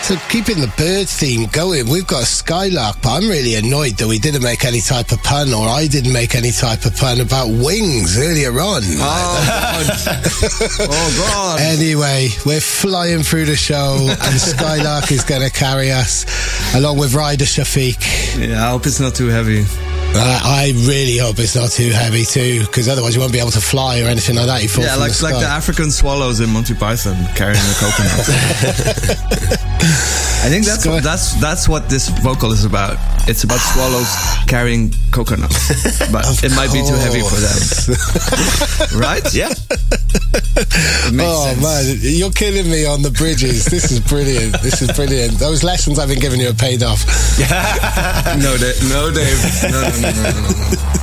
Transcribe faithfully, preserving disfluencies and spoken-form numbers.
So keeping the bird theme going, we've got a skylark, but I'm really annoyed that we didn't make any type of pun, or I didn't make any type of pun about wings earlier on. Oh, God. Oh, God. Anyway, we're flying through the show, and Skylark is going to carry us, along with Ryder Shafiq. Yeah, I hope it's not too heavy. Uh, I really hope it's not too heavy too, because otherwise you won't be able to fly or anything like that. You fall yeah, from like the like the African swallows in Monty Python carrying a coconut. I think that's what, that's that's what this vocal is about. It's about swallows carrying coconuts, but of it might course. be too heavy for them. Right? Yeah. Oh sense. man, you're killing me on the bridges. This is brilliant. This is brilliant. Those lessons I've been giving you have paid off. No, Dave. No, Dave. No, no, no, no, no, no.